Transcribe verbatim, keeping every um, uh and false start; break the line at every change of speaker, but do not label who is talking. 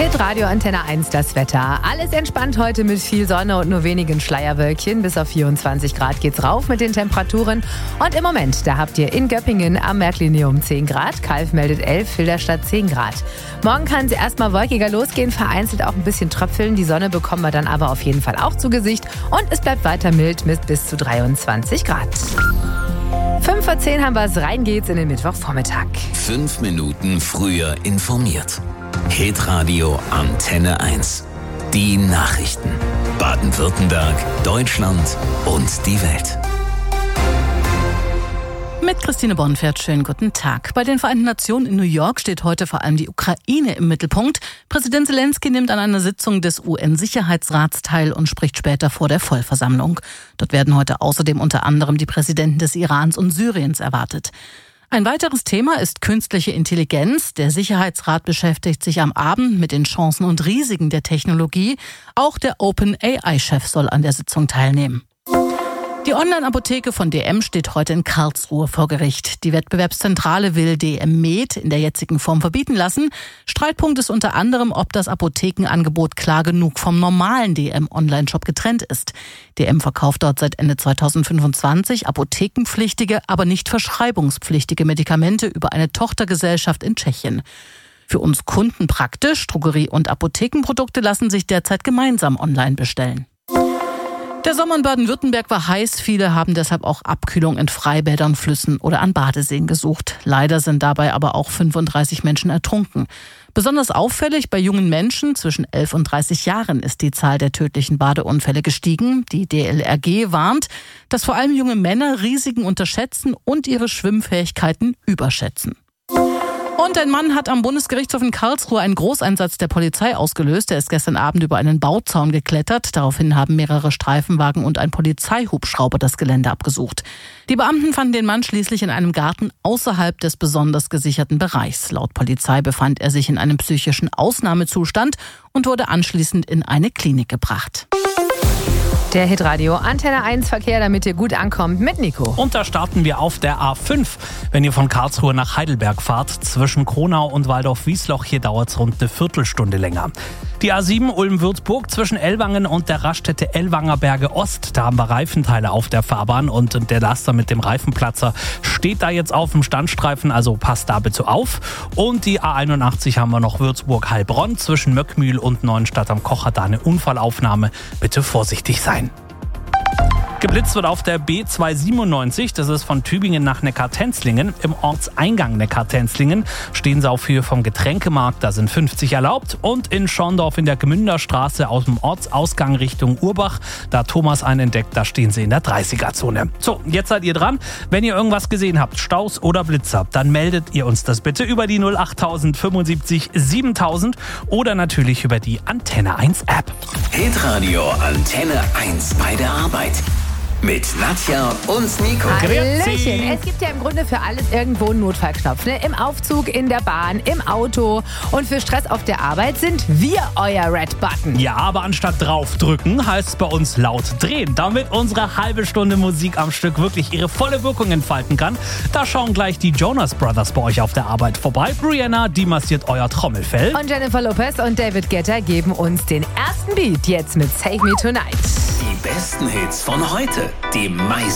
Hitradio Antenne eins, das Wetter. Alles entspannt heute mit viel Sonne und nur wenigen Schleierwölkchen. Bis auf vierundzwanzig Grad geht's rauf mit den Temperaturen. Und im Moment, da habt ihr in Göppingen am Märklinium zehn Grad. Kalf meldet elf, Filderstadt zehn Grad. Morgen kann es erstmal wolkiger losgehen, vereinzelt auch ein bisschen tröpfeln. Die Sonne bekommen wir dann aber auf jeden Fall auch zu Gesicht. Und es bleibt weiter mild mit bis zu dreiundzwanzig Grad. fünf vor zehn haben wir es, rein geht's in den Mittwochvormittag.
Fünf Minuten früher informiert. Hitradio Antenne eins. Die Nachrichten. Baden-Württemberg, Deutschland und die Welt.
Mit Christine Bonfert, schönen guten Tag. Bei den Vereinten Nationen in New York steht heute vor allem die Ukraine im Mittelpunkt. Präsident Zelensky nimmt an einer Sitzung des U N-Sicherheitsrats teil und spricht später vor der Vollversammlung. Dort werden heute außerdem unter anderem die Präsidenten des Irans und Syriens erwartet. Ein weiteres Thema ist künstliche Intelligenz. Der Sicherheitsrat beschäftigt sich am Abend mit den Chancen und Risiken der Technologie. Auch der OpenAI-Chef soll an der Sitzung teilnehmen. Die Online-Apotheke von D M steht heute in Karlsruhe vor Gericht. Die Wettbewerbszentrale will D M Med in der jetzigen Form verbieten lassen. Streitpunkt ist unter anderem, ob das Apothekenangebot klar genug vom normalen D M-Online-Shop getrennt ist. D M verkauft dort seit Ende zweitausendfünfundzwanzig apothekenpflichtige, aber nicht verschreibungspflichtige Medikamente über eine Tochtergesellschaft in Tschechien. Für uns Kunden praktisch, Drogerie- und Apothekenprodukte lassen sich derzeit gemeinsam online bestellen. Der Sommer in Baden-Württemberg war heiß. Viele haben deshalb auch Abkühlung in Freibädern, Flüssen oder an Badeseen gesucht. Leider sind dabei aber auch fünfunddreißig Menschen ertrunken. Besonders auffällig bei jungen Menschen zwischen elf und dreißig Jahren ist die Zahl der tödlichen Badeunfälle gestiegen. Die D L R G warnt, dass vor allem junge Männer Risiken unterschätzen und ihre Schwimmfähigkeiten überschätzen. Und ein Mann hat am Bundesgerichtshof in Karlsruhe einen Großeinsatz der Polizei ausgelöst. Er ist gestern Abend über einen Bauzaun geklettert. Daraufhin haben mehrere Streifenwagen und ein Polizeihubschrauber das Gelände abgesucht. Die Beamten fanden den Mann schließlich in einem Garten außerhalb des besonders gesicherten Bereichs. Laut Polizei befand er sich in einem psychischen Ausnahmezustand und wurde anschließend in eine Klinik gebracht.
Der Hitradio Antenne eins Verkehr, damit ihr gut ankommt, mit Nico.
Und da starten wir auf der A fünf. Wenn ihr von Karlsruhe nach Heidelberg fahrt, zwischen Kronau und Waldorf-Wiesloch, hier dauert es rund eine Viertelstunde länger. Die A sieben Ulm-Würzburg zwischen Ellwangen und der Raststätte Ellwanger Berge Ost. Da haben wir Reifenteile auf der Fahrbahn und der Laster mit dem Reifenplatzer steht da jetzt auf dem Standstreifen, also passt da bitte auf. Und die A einundachtzig haben wir noch Würzburg-Heilbronn zwischen Möckmühl und Neuenstadt am Kocher, da eine Unfallaufnahme. Bitte vorsichtig sein. Geblitzt wird auf der B zweihundertsiebenundneunzig, das ist von Tübingen nach Neckartenzlingen. Im Ortseingang Neckartenzlingen stehen sie auf Höhe vom Getränkemarkt, da sind fünfzig erlaubt. Und in Schorndorf in der Gemünderstraße aus dem Ortsausgang Richtung Urbach, da hat Thomas einen entdeckt, da stehen sie in der dreißiger-Zone. So, jetzt seid ihr dran. Wenn ihr irgendwas gesehen habt, Staus oder Blitzer, dann meldet ihr uns das bitte über die null acht null fünfundsiebzig siebentausend oder natürlich über die Antenne eins App.
Hitradio Antenne eins bei der Arbeit. Mit Nadja und Nico.
Hallöchen. Es gibt ja im Grunde für alles irgendwo einen Notfallknopf. Ne? Im Aufzug, in der Bahn, im Auto. Und für Stress auf der Arbeit sind wir euer Red Button.
Ja, aber anstatt draufdrücken, heißt es bei uns laut drehen. Damit unsere halbe Stunde Musik am Stück wirklich ihre volle Wirkung entfalten kann, da schauen gleich die Jonas Brothers bei euch auf der Arbeit vorbei. Brianna, die massiert euer Trommelfell.
Und Jennifer Lopez und David Guetta geben uns den ersten Beat jetzt mit Save Me Tonight.
Die besten Hits von heute. Die meisten